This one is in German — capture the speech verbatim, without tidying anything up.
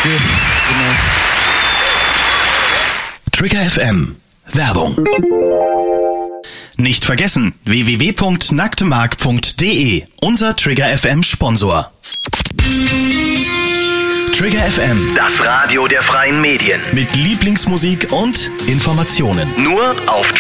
Danke. Genau. Trigger F M. Werbung. Nicht vergessen, w w w punkt nacktemark punkt de, unser Trigger F M Sponsor. Trigger F M, das Radio der freien Medien. Mit Lieblingsmusik und Informationen. Nur auf